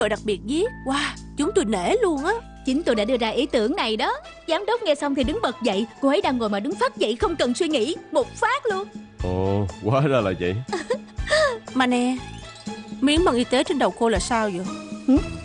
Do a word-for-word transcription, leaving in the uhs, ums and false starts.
Đội đặc biệt viết. Wow, chúng tôi nể luôn á. Chính tôi đã đưa ra ý tưởng này đó. Giám đốc nghe xong thì đứng bật dậy. Cô ấy đang ngồi mà đứng phát dậy không cần suy nghĩ. Một phát luôn. Ồ, hóa ra là vậy. Mà nè, miếng băng y tế trên đầu cô là sao vậy? Hử?